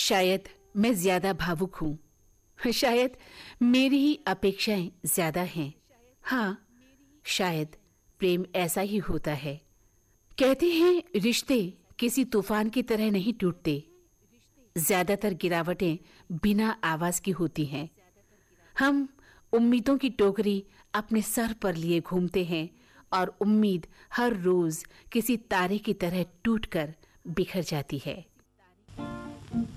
शायद मैं ज्यादा भावुक हूँ, शायद मेरी ही अपेक्षाएं ज्यादा हैं। हाँ, शायद प्रेम ऐसा ही होता है। कहते हैं रिश्ते किसी तूफान की तरह नहीं टूटते। ज्यादातर गिरावटें बिना आवाज की होती हैं। हम उम्मीदों की टोकरी अपने सर पर लिए घूमते हैं और उम्मीद हर रोज किसी तारे की तरह टूटकर बिखर जाती है।